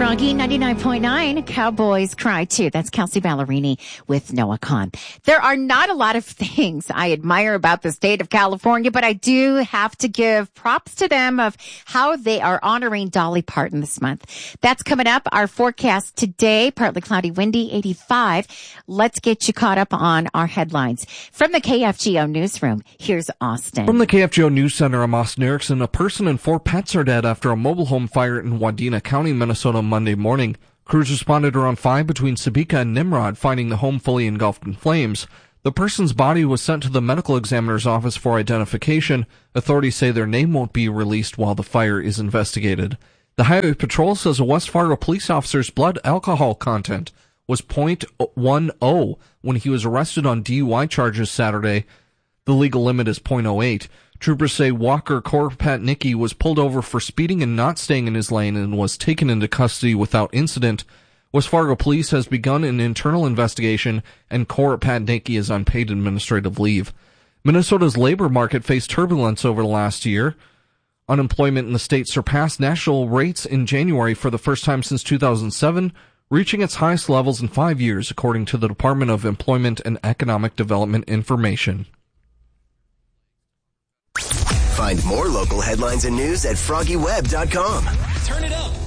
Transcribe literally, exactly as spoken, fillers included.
Froggy ninety-nine point nine, Cowboys Cry Too. That's Kelsey Ballerini with Noah Kahn. There are not a lot of things I admire about the state of California, but I do have to give props to them of how they are honoring Dolly Parton this month. That's coming up. Our forecast today, partly cloudy, windy, eighty-five. Let's get you caught up on our headlines. From the K F G O newsroom, here's Austin. From the K F G O News Center, I'm Austin Erickson. A person and four pets are dead after a mobile home fire in Wadena County, Minnesota, Monday morning. Crews responded around five between Sabika and Nimrod, finding the home fully engulfed in flames. The person's body was sent to the medical examiner's office for identification. Authorities say their name won't be released while the fire is investigated. The Highway Patrol says a West Fargo police officer's blood alcohol content was point one oh when he was arrested on D U I charges Saturday. The legal limit is point oh eight. Troopers say Walker Koropatnicki was pulled over for speeding and not staying in his lane and was taken into custody without incident. West Fargo police has begun an internal investigation, and Koropatnicki is on paid administrative leave. Minnesota's labor market faced turbulence over the last year. Unemployment in the state surpassed national rates in January for the first time since two thousand seven, reaching its highest levels in five years, according to the Department of Employment and Economic Development information. Find more local headlines and news at froggy web dot com. Turn it up.